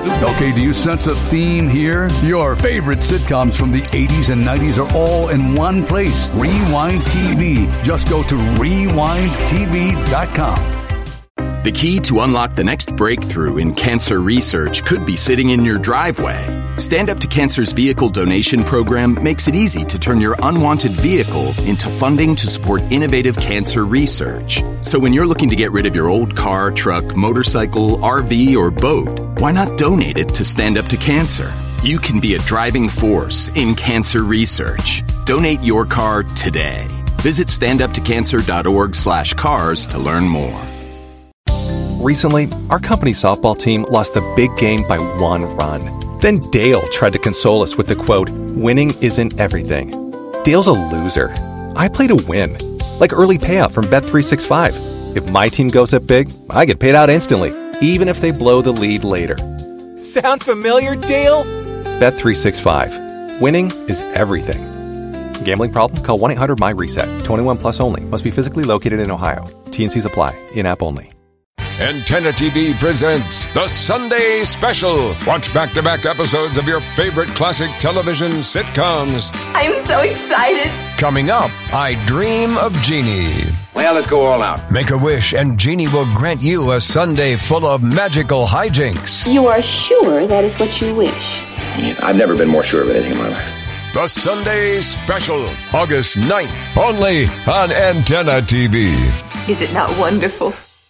Okay, do you sense a theme here? Your favorite sitcoms from the 80s and 90s are all in one place. Rewind TV. Just go to rewindtv.com. The key to unlock the next breakthrough in cancer research could be sitting in your driveway. Stand Up to Cancer's vehicle donation program makes it easy to turn your unwanted vehicle into funding to support innovative cancer research. So when you're looking to get rid of your old car, truck, motorcycle, RV, or boat, why not donate it to Stand Up to Cancer? You can be a driving force in cancer research. Donate your car today. Visit standuptocancer.org/cars to learn more. Recently, our company's softball team lost the big game by 1 run. Then Dale tried to console us with the quote, "Winning isn't everything." Dale's a loser. I play to win. Like early payout from Bet365. If my team goes up big, I get paid out instantly, even if they blow the lead later. Sound familiar, Dale? Bet365. Winning is everything. Gambling problem? Call 1-800-MY-RESET. 21 plus only. Must be physically located in Ohio. T&Cs apply. In-app only. Antenna TV presents The Sunday Special. Watch back-to-back episodes of your favorite classic television sitcoms. I'm so excited. Coming up, I Dream of Jeannie. Well, let's go all out. Make a wish and Jeannie will grant you a Sunday full of magical hijinks. You are sure that is what you wish? I've never been more sure of anything in my life. The Sunday Special, August 9th, only on Antenna TV. Is it not wonderful?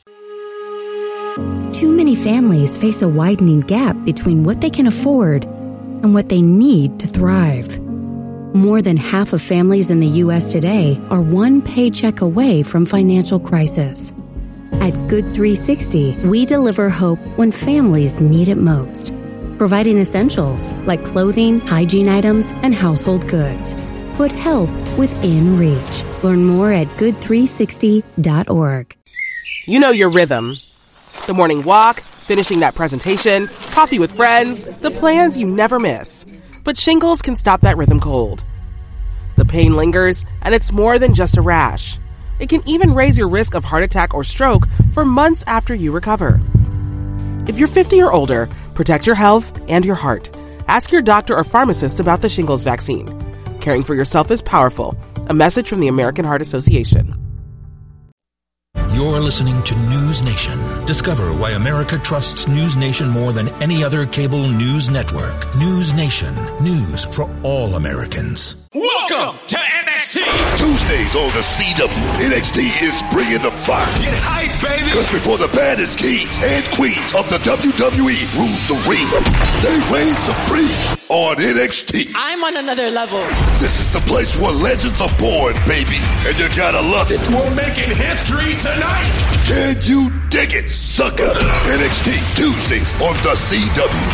Too many families face a widening gap between what they can afford and what they need to thrive. More than half of families in the U.S. today are one paycheck away from financial crisis. At Good 360, we deliver hope when families need it most, providing essentials like clothing, hygiene items, and household goods. Put help within reach. Learn more at good360.org. You know your rhythm. The morning walk, finishing that presentation, coffee with friends, the plans you never miss. But shingles can stop that rhythm cold. The pain lingers, and it's more than just a rash. It can even raise your risk of heart attack or stroke for months after you recover. If you're 50 or older, protect your health and your heart. Ask your doctor or pharmacist about the shingles vaccine. Caring for yourself is powerful. A message from the American Heart Association. You're listening to News Nation. Discover why America trusts News Nation more than any other cable news network. News Nation. News for all Americans. Welcome to NXT. Tuesdays on the CW. NXT is bringing the fire. Get hype, baby. Because before the baddest kings and queens of the WWE rule the ring, they reign supreme on NXT. I'm on another level. This is the place where legends are born, baby. And you gotta love it. We're making history tonight. Can you dig it, sucker? NXT Tuesdays on the CW.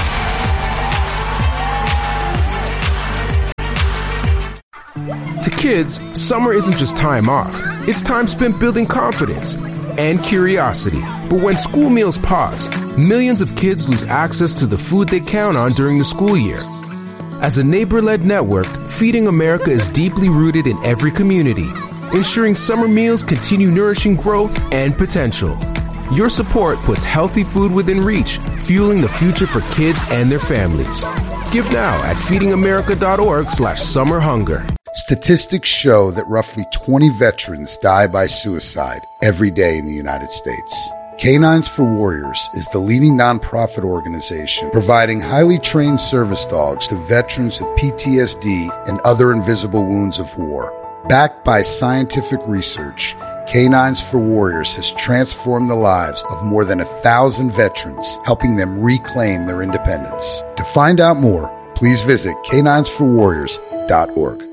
To kids, summer isn't just time off. It's time spent building confidence and curiosity. But when school meals pause, millions of kids lose access to the food they count on during the school year. As a neighbor-led network, Feeding America is deeply rooted in every community, ensuring summer meals continue nourishing growth and potential. Your support puts healthy food within reach, fueling the future for kids and their families. Give now at feedingamerica.org/summerhunger. Statistics show that roughly 20 veterans die by suicide every day in the United States. Canines for Warriors is the leading nonprofit organization providing highly trained service dogs to veterans with PTSD and other invisible wounds of war. Backed by scientific research, Canines for Warriors has transformed the lives of more than 1,000 veterans, helping them reclaim their independence. To find out more, please visit caninesforwarriors.org.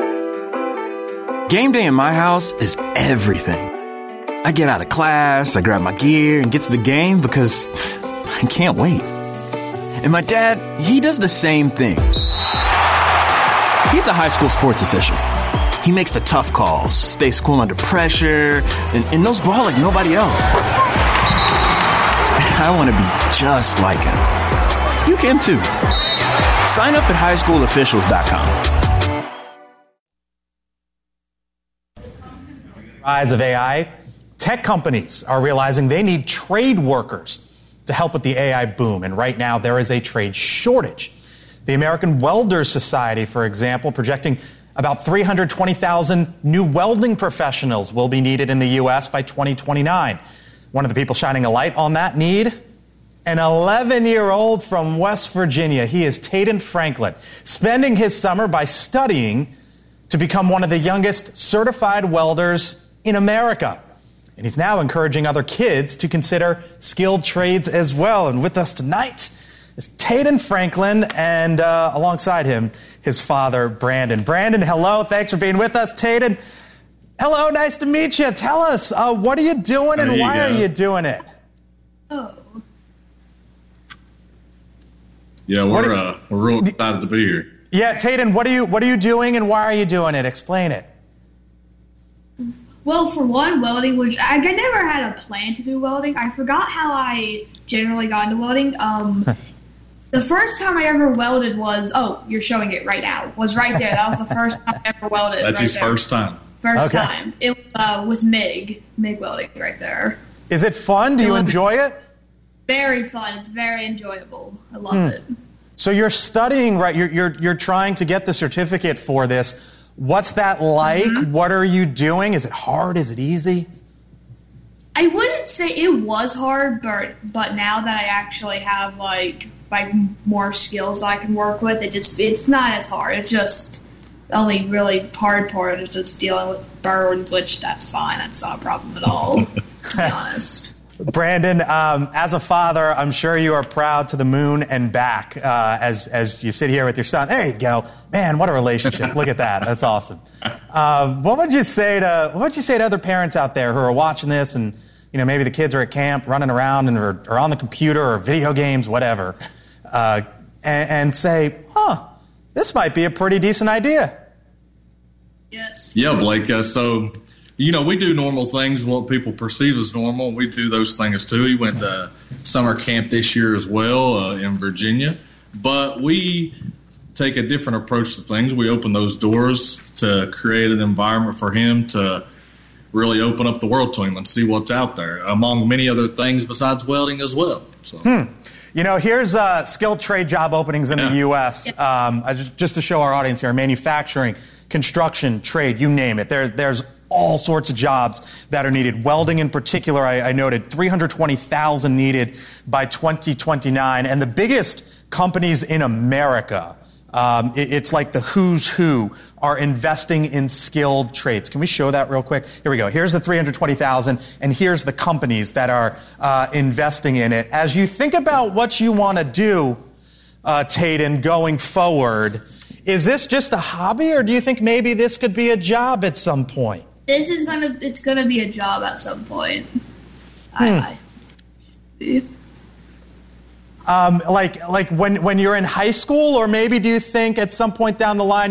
Game day in my house is everything. I get out of class, I grab my gear, and get to the game because I can't wait. And my dad, he does the same thing. He's a high school sports official. He makes the tough calls, stays cool under pressure, and knows ball like nobody else. I want to be just like him. You can too. Sign up at highschoolofficials.com. Rise of AI, tech companies are realizing they need trade workers to to help with the AI boom. And right now, there is a trade shortage. The American Welders Society, for example, projecting about 320,000 new welding professionals will be needed in the U.S. by 2029. One of the people shining a light on that need, an 11-year-old from West Virginia. He is Taden Franklin, spending his summer by studying to become one of the youngest certified welders in America. And he's now encouraging other kids to consider skilled trades as well. And with us tonight is Taden Franklin, and alongside him, his father, Brandon. Brandon, hello. Thanks for being with us. Taden, hello. Nice to meet you. Tell us, what are you doing and why are you doing it? Oh. Yeah, we're real excited to be here. Yeah, Taden, what are you doing and why are you doing it? Explain it. Well, for one, welding, which I never had a plan to do welding. I forgot how I generally got into welding. The first time I ever welded was, you're showing it right now, was right there. That was the first time I ever welded. That's right his there. first time. First time. It was with MIG welding right there. Is it fun? Do you enjoy it? Very fun. It's very enjoyable. I love it. So you're studying, right? You're trying to get the certificate for this. What's that like? Mm-hmm. What are you doing? Is it hard? Is it easy? I wouldn't say it was hard, but now that I actually have like more skills I can work with, it's not as hard. It's just the only really hard part is just dealing with burns, which that's fine. That's not a problem at all, to be honest. Brandon, as a father, I'm sure you are proud to the moon and back as you sit here with your son. There you go. Man, what a relationship. Look at that. That's awesome. What would you say to other parents out there who are watching this and, maybe the kids are at camp running around and are on the computer or video games, whatever, and say, this might be a pretty decent idea? Yes. Yeah, Blake. So, we do normal things, what people perceive as normal. We do those things too. He went to summer camp this year as well in Virginia. But we take a different approach to things. We open those doors to create an environment for him to really open up the world to him and see what's out there, among many other things besides welding as well. So. Here's skilled trade job openings in the U.S. Just to show our audience here, manufacturing, construction, trade, you name it. There's all sorts of jobs that are needed. Welding in particular, I noted 320,000 needed by 2029. And the biggest companies in America, it's like the who's who, are investing in skilled trades. Can we show that real quick? Here we go. Here's the 320,000, and here's the companies that are investing in it. As you think about what you want to do, Taden, going forward, is this just a hobby, or do you think maybe this could be a job at some point? It's gonna be a job at some point. Like when you're in high school, or maybe do you think at some point down the line